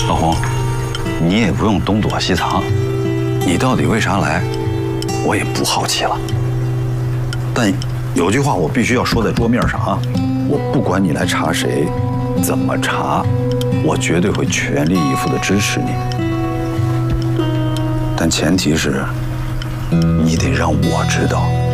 老洪，你也不用东躲西藏，你到底为啥来，我也不好奇了。但有句话我必须要说在桌面上啊，我不管你来查谁，怎么查，我绝对会全力以赴地支持你。但前提是，你得让我知道。